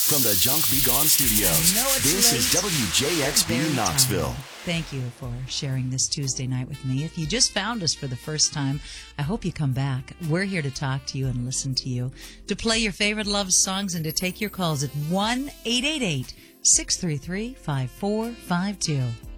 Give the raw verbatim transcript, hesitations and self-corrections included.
From the Junk Be Gone studios, I know it's this late. is W J X B Very Knoxville. tired. Thank you for sharing this Tuesday night with me. If you just found us for the first time, I hope you come back. We're here to talk to you and listen to you, to play your favorite love songs, and to take your calls at one eight eight eight, six three three, five four five two.